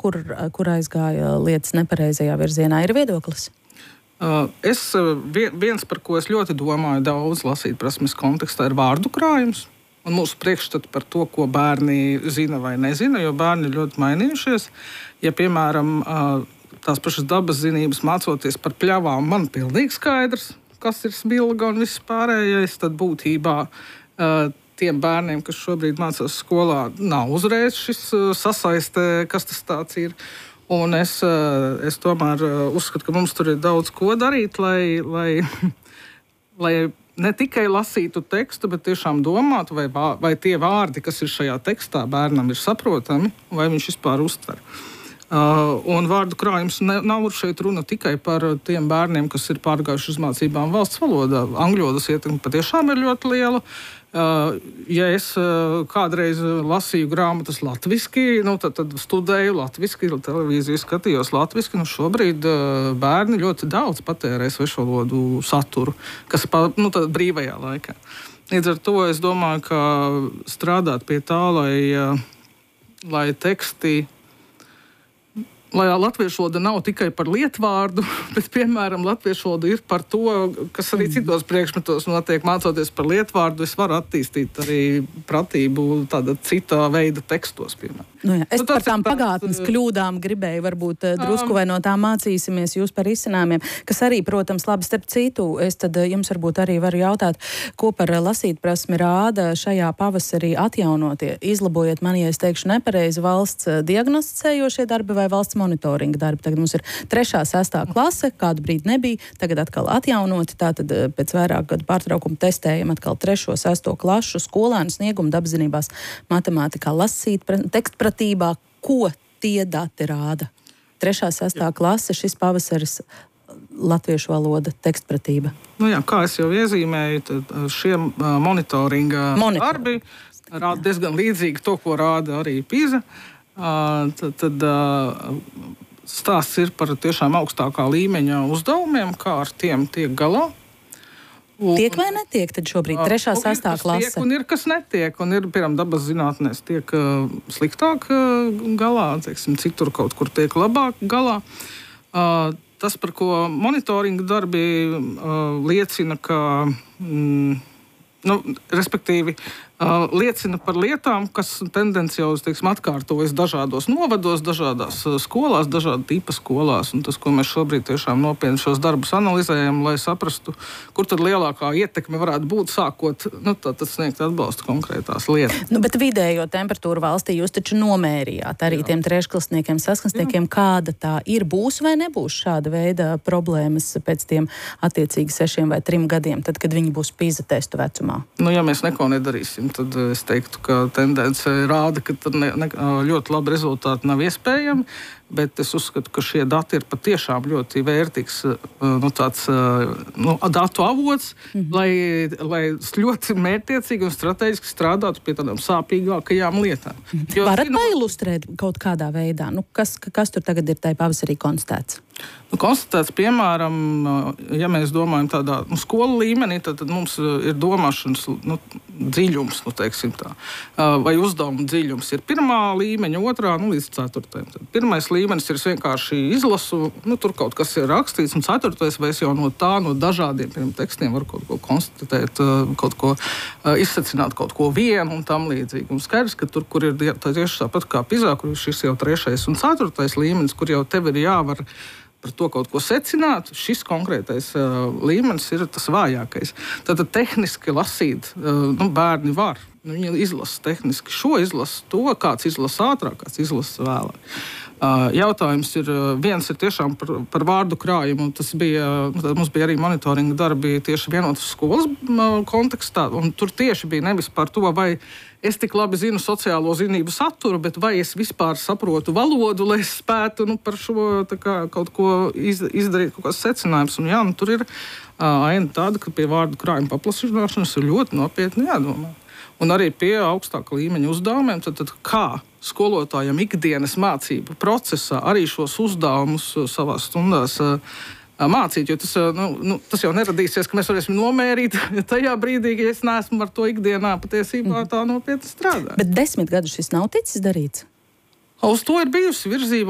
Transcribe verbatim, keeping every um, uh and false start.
kur, kur aizgāja lietas nepareizajā virzienā, ir viedoklis? Uh, es, viens, par ko es ļoti domāju daudz lasīt prasmes kontekstā, ir vārdu krājums. Un mūsu priekšstati par to, ko bērni zina vai nezina, jo bērni ir ļoti mainījušies. Ja, piemēram, tās pašas dabas zinības mācoties par pļavām, man pilnīgi skaidrs, kas ir smilga un viss pārējais, tad būtībā tiem bērniem, kas šobrīd mācās skolā, nav uzreiz šis sasaiste, kas tas tāds ir. Un es, es tomēr uzskatu, ka mums tur ir daudz ko darīt, lai, lai, lai ne tikai lasītu tekstu, bet tiešām domātu, vai, vai tie vārdi, kas ir šajā tekstā, bērnam ir saprotami, vai viņš vispār uztver. Uh, un vārdu krājums ne, nav šeit runa tikai par tiem bērniem, kas ir pārgājuši uz mācībām valsts valodā. Angļu valodas ietekme patiešām ir ļoti liela. Uh, ja es uh, kādreiz lasīju grāmatas latviski, nu, tad, tad studēju latviski, televīziju skatījos latviski. Nu, šobrīd uh, bērni ļoti daudz patērē svešvalodu saturu, kas pa, nu, brīvajā laikā. Līdz ar to es domāju, ka strādāt pie tā, lai, uh, lai teksti, lai latviešu valoda nav tikai par lietvārdu, bet, piemēram, latviešu valoda ir par to, kas arī citos priekšmetos notiek, mācoties par lietvārdu, es varu attīstīt arī pratību tāda cita veida tekstos, piemēram. Nu jā, es nu, par tām tāds, pagātnes kļūdām gribēju varbūt drusku vai no tām mācīsimies, jūs par izcinājumiem, kas arī, protams, labi starp citu, es tad jums varbūt arī varu jautāt, ko par lasīt prasmi rāda šajā pavasarī atjaunotie. Izlabojiet man, ja es teikšu nepareizi, valsts diagnosticējošie darbi vai valsts monitoringa darbi. Tagad mums ir trešā, sestā klase, kādu brīdi nebija, tagad atkal atjaunoti, tātad pēc vairāk gadu pārtraukuma testējam atkal trešo, sesto klašu skolēnu sniegumu dabaszinībās, matemātikā, lasīt, tekstpratībā, ko tie dati rāda. Trešā, sestā klase, šis pavasaris latviešu valoda, tekstpratība. Nu jā, kā es jau iezīmēju, tad šie monitoringa Monitor. darbi rāda diezgan līdzīgi to, ko rāda arī PISA. Uh, tad, tad uh, stāsts ir par tiešām augstākā līmeņa uzdevumiem, kā ar tiem tiek galā. Un, tiek vai netiek tad šobrīd trešā, uh, sestā klase? Tiek, un ir, kas netiek, un ir, piemēram, dabas zinātnēs tiek uh, sliktāk uh, galā, teiksim, citur kaut kur tiek labāk galā. Uh, tas, par ko monitoringa darbi uh, liecina, ka, mm, nu, respektīvi, Uh, liecina par lietām, kas tendenciāli, teiksim, atkārtojas dažādos novados, dažādās uh, skolās, dažāda tipa skolās. Un tas, ko mēs šobrīd tiešām nopietni šos darbus analizējam, lai saprastu, kur tad lielākā ietekme varētu būt, sākot, nu, tātad sniegt atbalstu konkrētās lietas. Nu, bet vidējo temperatūru valstī jūs taču nomērījāt arī Jā. Tiem trešklasniekiem, sastklasniekiem, Jā. Kāda tā ir, būs vai nebūs šāda veida problēmas pēc tiem attiecīgi sešiem vai trim gadiem, tad, kad viņi būs PISA testu vecumā? Nu, ja mēs neko nedarīsim, tad es teiktu, ka tendence rāda, ka ne, ne, ļoti labi rezultāti nav iespējami, bet es uzskatu, ka šie dati ir patiešām ļoti vērtīgs nu, tāds, nu, datu avots, mm-hmm. lai, lai ļoti mērķtiecīgi un strateģiski strādātu pie tādām sāpīgākajām lietām. Mm-hmm. Jo, Varat pailustrēt kaut kādā veidā? Nu, kas, kas tur tagad ir tajā pavasarī konstatēts? Nu, konstatēts, piemēram, ja mēs domājam tādā nu, skolu līmenī, tad, tad mums ir domāšanas nu, dziļums, nu, teiksim tā, vai uzdevuma dziļums ir pirmā līmeņa, otrā, nu, līdz ceturtajam. Tad pirmais līmenis ir vienkārši izlasu, nu, tur kaut kas ir rakstīts, un ceturtais vai es jau no tā, no dažādiem piemēram, tekstiem var kaut ko konstatēt, kaut ko izsacināt, kaut ko vienu un tam līdzīgi. Un skaidrs, ka tur, kur ir tā tieši tāpat kā PISA, kur ir šis jau trešais un ceturtais līmenis, kur jau tev ir jāvar par to kaut ko secināt, šis konkrētais uh, līmenis ir tas vājākais. Tātad tehniski lasīt, uh, nu, bērni var. Nu, viņi izlasa tehniski šo, izlasa to, kāds izlasa ātrāk, kāds izlasa vēlāk. Uh, jautājums ir, viens ir tiešām par, par vārdu krājumu. Tas bija, mums bija arī monitoringa darbi tieši vienotas skolas uh, kontekstā, un tur tieši bija nevis par to, vai es tik labi zinu sociālo zinību saturu, bet vai es vispār saprotu valodu, lai es spētu nu, par šo kā, kaut ko iz, izdarīt, kaut kāds secinājums. Un, jā, nu, tur ir uh, aina tāda, ka pie vārdu krājuma paplašināšanas ir ļoti nopietni jādomā. Un arī pie augstāka līmeņa uzdevumiem, tad, tad kā skolotājam ikdienas mācību procesā arī šos uzdevumus savās stundās uh, mācīt, jo tas, nu, nu, tas jau neradīsies, ka mēs varēsim nomērīt tajā brīdī, ja es neesmu ar to ikdienā patiesībā tā nopietni strādāt. Bet desmit gadus šis nav ticis darīts? Uz to ir bijusi virzība.